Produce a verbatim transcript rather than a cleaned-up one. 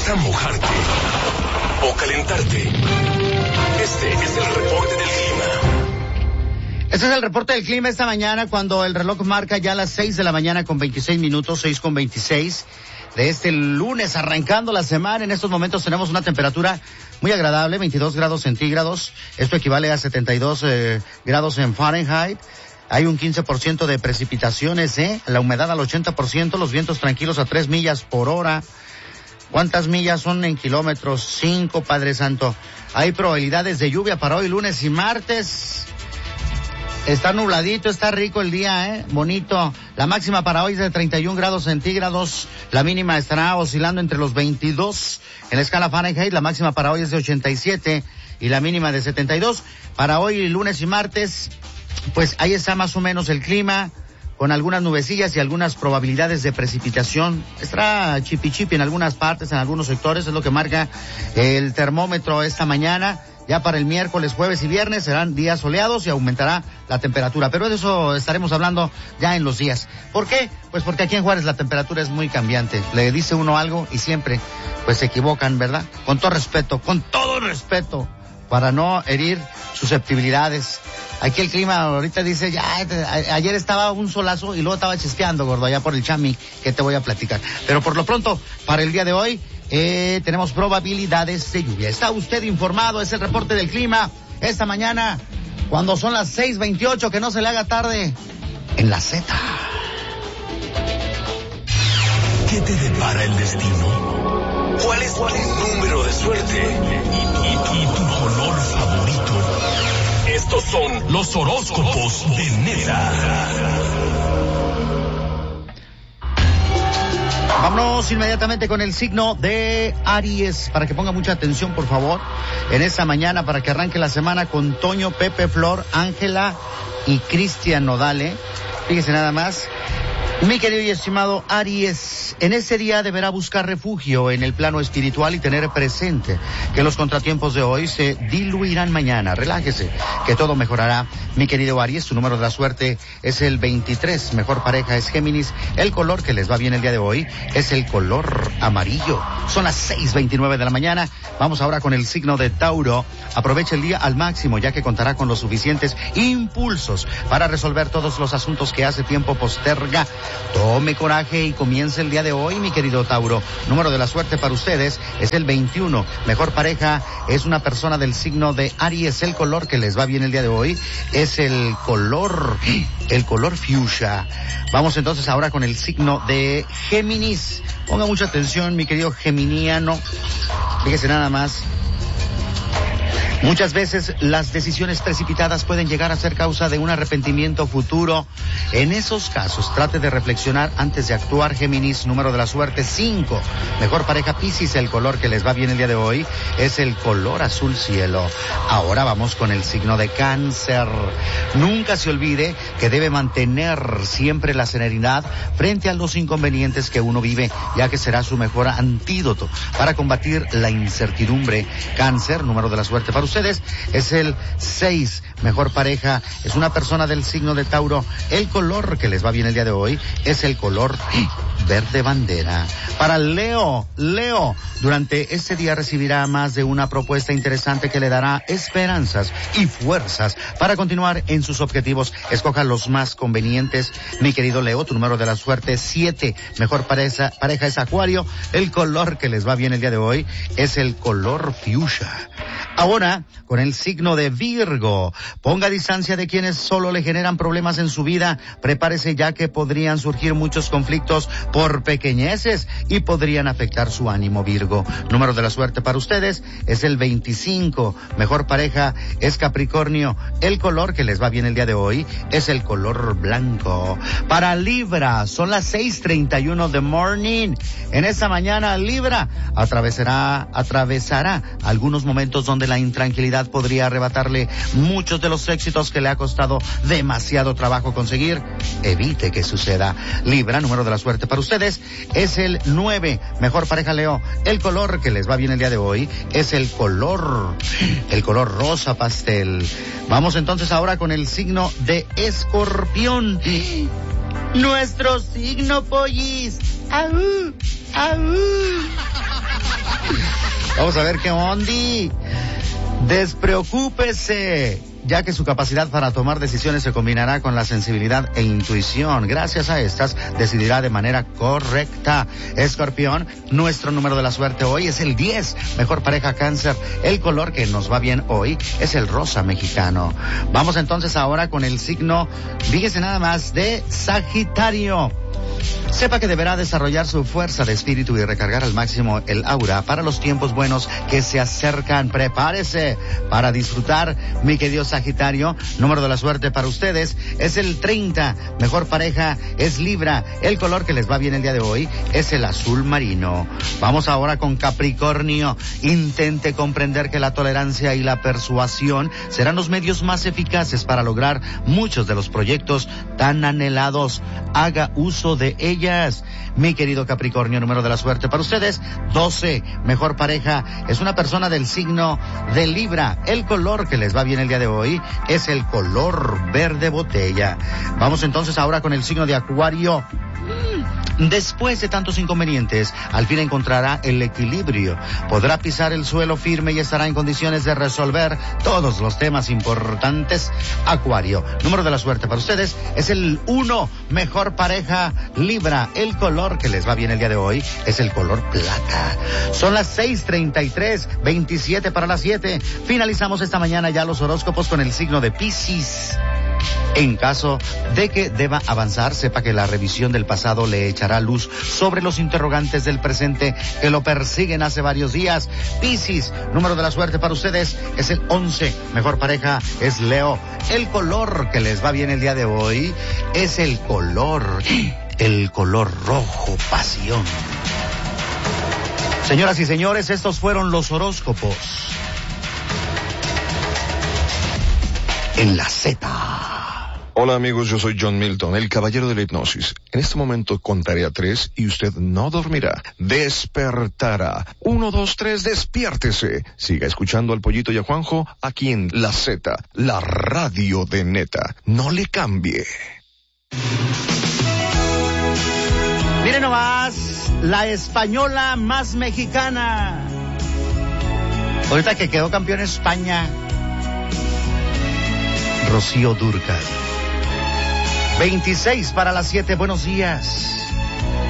¿Vas a mojarte o calentarte? Este es el reporte del clima. Este es el reporte del clima esta mañana, cuando el reloj marca ya las seis de la mañana con veintiséis minutos, seis con veintiséis de este lunes, arrancando la semana. En estos momentos tenemos una temperatura muy agradable, veintidós grados centígrados. Esto equivale a setenta y dos eh, grados en Fahrenheit. Hay un quince por ciento de precipitaciones, ¿eh? La humedad al ochenta por ciento, los vientos tranquilos a tres millas por hora. ¿Cuántas millas son en kilómetros? Cinco, Padre Santo. Hay probabilidades de lluvia para hoy, lunes y martes. Está nubladito, está rico el día, ¿eh? Bonito. La máxima para hoy es de treinta y un grados centígrados. La mínima estará oscilando entre los veintidós en la escala Fahrenheit. La máxima para hoy es de ochenta y siete y la mínima de setenta y dos. Para hoy, lunes y martes, pues ahí está más o menos el clima, con algunas nubecillas y algunas probabilidades de precipitación. Estará chipi chipi en algunas partes, en algunos sectores, es lo que marca el termómetro esta mañana. Ya para el miércoles, jueves y viernes serán días soleados y aumentará la temperatura. Pero de eso estaremos hablando ya en los días. ¿Por qué? Pues porque aquí en Juárez la temperatura es muy cambiante. Le dice uno algo y siempre pues se equivocan, ¿verdad? Con todo respeto, con todo respeto, para no herir susceptibilidades. Aquí el clima ahorita dice, ya, ayer estaba un solazo y luego estaba chispeando, gordo, allá por el Chami, que te voy a platicar. Pero por lo pronto, para el día de hoy, eh, tenemos probabilidades de lluvia. Está usted informado, es el reporte del clima esta mañana, cuando son las seis veintiocho, que no se le haga tarde, en la Z. ¿Qué te depara el destino? ¿Cuál es tu número de suerte? ¿Y, y, y tu color favorito? Estos son los horóscopos de Neta. Vámonos inmediatamente con el signo de Aries, para que ponga mucha atención, por favor, en esta mañana, para que arranque la semana con Toño, Pepe, Flor, Ángela y Cristian Nodale. Fíjese nada más. Mi querido y estimado Aries, en este día deberá buscar refugio en el plano espiritual y tener presente que los contratiempos de hoy se diluirán mañana. Relájese, que todo mejorará. Mi querido Aries, tu número de la suerte es el veintitrés. Mejor pareja es Géminis. El color que les va bien el día de hoy es el color amarillo. Son las seis veintinueve de la mañana. Vamos ahora con el signo de Tauro. Aproveche el día al máximo, ya que contará con los suficientes impulsos para resolver todos los asuntos que hace tiempo posterga. Tome coraje y comience el día de hoy, mi querido Tauro. Número de la suerte para ustedes es el veintiuno. Mejor pareja es una persona del signo de Aries. El color que les va bien el día de hoy es el color, el color fuchsia. Vamos entonces ahora con el signo de Géminis. Ponga mucha atención, mi querido geminiano. Fíjese nada más. Muchas veces las decisiones precipitadas pueden llegar a ser causa de un arrepentimiento futuro. En esos casos, trate de reflexionar antes de actuar, Géminis. Número de la suerte cinco. Mejor pareja Piscis. El color que les va bien el día de hoy es el color azul cielo. Ahora vamos con el signo de Cáncer. Nunca se olvide que debe mantener siempre la serenidad frente a los inconvenientes que uno vive, ya que será su mejor antídoto para combatir la incertidumbre. Cáncer, número de la suerte para ustedes es el seis. Mejor pareja es una persona del signo de Tauro. El color que les va bien el día de hoy es el color verde bandera. Para Leo, Leo, durante este día recibirá más de una propuesta interesante que le dará esperanzas y fuerzas para continuar en sus objetivos. Escoja los más convenientes, mi querido Leo. Tu número de la suerte siete. Mejor pareja, pareja es Acuario. El color que les va bien el día de hoy es el color fuchsia. Ahora, con el signo de Virgo, ponga distancia de quienes solo le generan problemas en su vida. Prepárese, ya que podrían surgir muchos conflictos por pequeñeces y podrían afectar su ánimo, Virgo. Número de la suerte para ustedes es el veinticinco. Mejor pareja es Capricornio. El color que les va bien el día de hoy es el color blanco. Para Libra, son las seis treinta y uno de morning. En esta mañana, Libra atravesará, atravesará algunos momentos donde la intranquilidad podría arrebatarle muchos de los éxitos que le ha costado demasiado trabajo conseguir. Evite que suceda. Libra, número de la suerte para ustedes es el nueve. Mejor pareja Leo. El color que les va bien el día de hoy es el color, el color rosa pastel. Vamos entonces ahora con el signo de Escorpión. Nuestro signo, pollis. ¡Aú! ¡Aú! Vamos a ver qué ondi. Despreocúpese, ya que su capacidad para tomar decisiones se combinará con la sensibilidad e intuición. Gracias a estas, decidirá de manera correcta. Escorpión, nuestro número de la suerte hoy es el diez. Mejor pareja Cáncer. El color que nos va bien hoy es el rosa mexicano. Vamos entonces ahora con el signo, fíjese nada más, de Sagitario. Sepa que deberá desarrollar su fuerza de espíritu y recargar al máximo el aura para los tiempos buenos que se acercan. Prepárese para disfrutar, mi querido Sagitario. Número de la suerte para ustedes es el treinta. Mejor pareja es Libra. El color que les va bien el día de hoy es el azul marino. Vamos ahora con Capricornio. Intente comprender que la tolerancia y la persuasión serán los medios más eficaces para lograr muchos de los proyectos tan anhelados. Haga uso de ellas. Mi querido Capricornio, número de la suerte para ustedes, doce. Mejor pareja es una persona del signo de Libra. El color que les va bien el día de hoy es el color verde botella. Vamos entonces ahora con el signo de Acuario. Después de tantos inconvenientes, al fin encontrará el equilibrio. Podrá pisar el suelo firme y estará en condiciones de resolver todos los temas importantes. Acuario, número de la suerte para ustedes es el uno. Mejor pareja Libra. El color que les va bien el día de hoy es el color plata. Son las seis treinta y tres, veintisiete para las siete. Finalizamos esta mañana ya los horóscopos con el signo de Piscis. En caso de que deba avanzar, sepa que la revisión del pasado le echará luz sobre los interrogantes del presente que lo persiguen hace varios días. Piscis, número de la suerte para ustedes es el once. Mejor pareja es Leo. El color que les va bien el día de hoy es el color, el color rojo pasión. Señoras y señores, estos fueron los horóscopos en la Z. Hola amigos, yo soy John Milton, el caballero de la hipnosis. En este momento contaré a tres y usted no dormirá, despertará. Uno, dos, tres, despiértese. Siga escuchando al Pollito y a Juanjo aquí en la Z, la radio de neta. No le cambie. Miren nomás, la española más mexicana. Ahorita que quedó campeón España, Rocío Dúrcal. veintiséis para las siete, buenos días.